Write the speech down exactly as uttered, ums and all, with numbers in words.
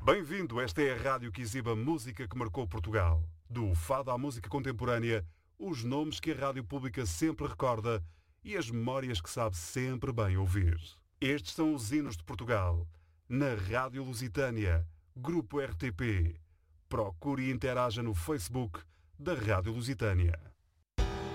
Bem-vindo, esta é a rádio que exibe a música que marcou Portugal. Do fado à música contemporânea, os nomes que a rádio pública sempre recorda e as memórias que sabe sempre bem ouvir. Estes são os hinos de Portugal. Na Rádio Lusitânia, Grupo R T P. Procure e interaja no Facebook da Rádio Lusitânia.